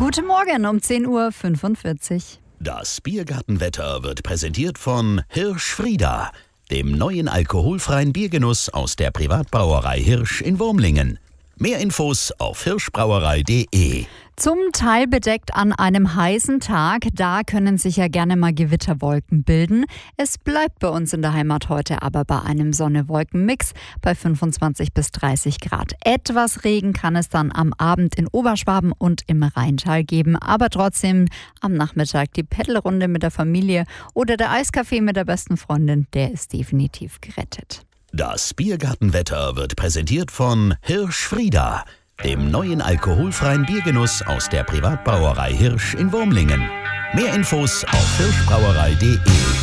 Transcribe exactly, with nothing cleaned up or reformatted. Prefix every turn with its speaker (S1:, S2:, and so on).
S1: Guten Morgen um zehn Uhr fünfundvierzig.
S2: Das Biergartenwetter wird präsentiert von Hirsch Frieda, dem neuen alkoholfreien Biergenuss aus der Privatbrauerei Hirsch in Wurmlingen. Mehr Infos auf hirschbrauerei punkt de.
S1: Zum Teil bedeckt an einem heißen Tag, da können sich ja gerne mal Gewitterwolken bilden. Es bleibt bei uns in der Heimat heute aber bei einem Sonne-Wolken-Mix bei fünfundzwanzig bis dreißig Grad. Etwas Regen kann es dann am Abend in Oberschwaben und im Rheintal geben, aber trotzdem am Nachmittag die Paddelrunde mit der Familie oder der Eiskaffee mit der besten Freundin, der ist definitiv gerettet.
S2: Das Biergartenwetter wird präsentiert von Hirsch Frieda, dem neuen alkoholfreien Biergenuss aus der Privatbrauerei Hirsch in Wurmlingen. Mehr Infos auf hirschbrauerei punkt de.